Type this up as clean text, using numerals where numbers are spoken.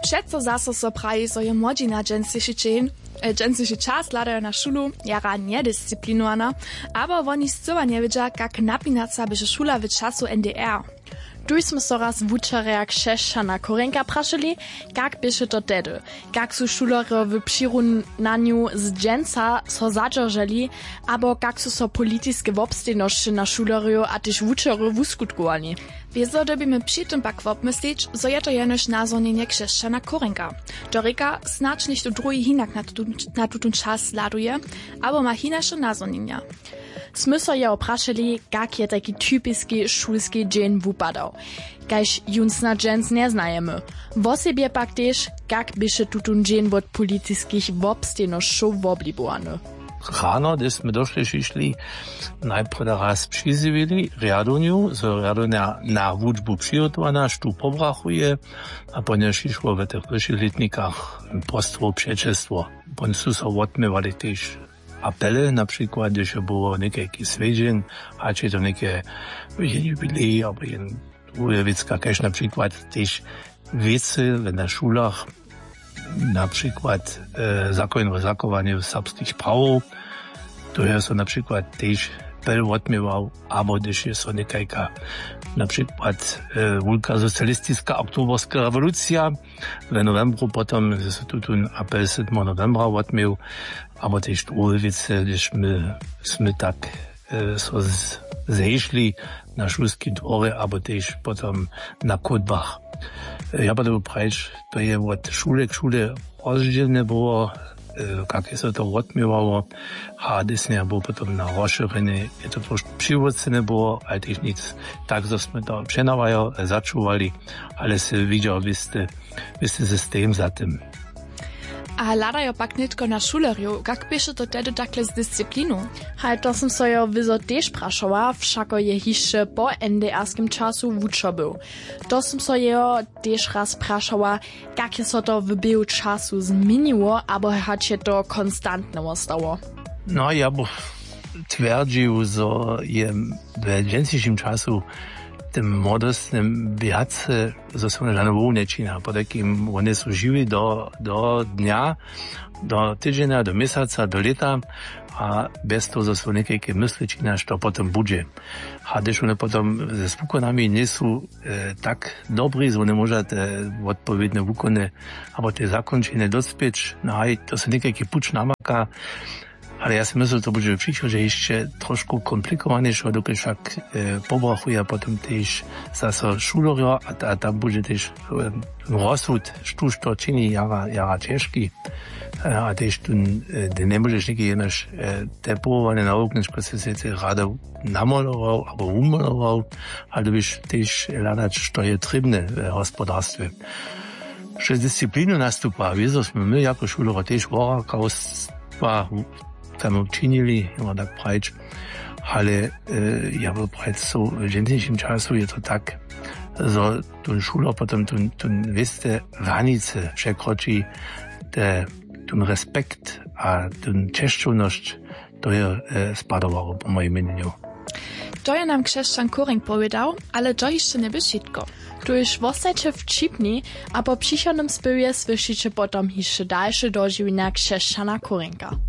Przeco zaso so praji, so je młodzina dżęsyszy czas ladają na szulu, jara niedyscyplinowana, aber woni zcyła nie wiedzia, jak napinaca byże szula w czasu NDR. Tu smo so raz wučerja Kšešćana Korenka prašili, kak byše to tedy, kak su šulere w přirunaniu z dženca so zadrželi, abo kak su so politiske wobstejnosće na šulerju a tyž wučery wuskutkovali. Wieso dobimy przy tym pak wobmyslić, so je to jenož nazornienie Kšešćana Korenka. To reka snacz nicht drugi hinak na tutun czas laduje, abo ma hinaše nazornienia. Smy so je oprašili, kak je taki typiski šulski dzień wupadał. Kajž junsna dżens nie znajemy. W osobie pak też, kak byše tutun dzień od politiskich wobstejnošćów woblibowany. Rano, gdy sme došli, šišli, najprv raz přizivili riadoniu, so riadonia na wučbu přihotovaná, štu pobrachuje, a ponie šišlo v tych wyższych letnikach postwo, przeczestwo. Ponie su so odmywali też apele, na przykład, když było nekajki svedžen, a či to neke jubilej, albo jen ujevicka, kaž na przykład też wiece na szulach, na przykład zakon o zakowaniu serbskich praw, to jest na przykład też pel odmiewał, albo też jest nekajka, na przykład wielka socjalistyczna oktoberska rewolucja, w novembru potem jest tu apel 7 novembra odmieł, aber też drugie wiece, gdyż my tak so zeszli na szulskie dwory, aber też potem na Kotbach. Ja będę powiedzieć, to je od szule k szule rozdzielne było, jak jest to odmiewało, a desne było potem na rozszerzenie, je to troszkę przywódcene było, ale też nic tak, żeśmy to przenawają, zaczuwali, ale się widział, wiste system za tym. A ladajo pak nitko na šulerju, kak byše to tedy takle z disciplinu? Haj, to som so jo vizo tež prašovala, všako je hišće po NDR-skim času wučo był. To som so jo tež raz prašovala, kak je so to v běhu času zmieniło, abo hač je to konstantne ostało. No, ja bo twierdził, że je w dżęsišim czasu tym młodostnym wiace zostaną żadną nečina, po takim one są żywi do dnia, do tydzienia, do miesiąca, do lata, a bez toho zostaną nekajke myslečina, što potem bude. A když one potem ze spółkonami nie są tak dobrzy, że one może te odpowiednie wukony, albo te zakończenie dospieć, no a to są nekajke puč namaka. Ale ja si myślę, to będzie przyszło, że jeszcze troszkę komplikowaniejsze, dokud však pobrachuje potem też zase šulerio, a tam będzie też rozsud, sztuż to czyni jara ciężki, a też tu nie możesz nikt jenoż te powołane nauknąć, że się rada namalował albo umalował, ale byś też ladać, co jest trybne w gospodarstwie. Że dyscyplinu nastupa, wiezośmy my jako šulerio też worakostwa tam činili, ima tak pravič, ale ja bym pravič, so v džensišim času je to tak, że ten šuler potem ten veste hranice překročí, ten respekt a ten češćovnosť, to je spadovalo po mojej meneniu. To je nam Kšešćan Korenk powiedział, ale to jeszcze nie wyszitko. Tu już wostajcie wcipni, a po przychodnym spywie słyszycie potem jeszcze dalsze dożywienia Kšešćana Korenka.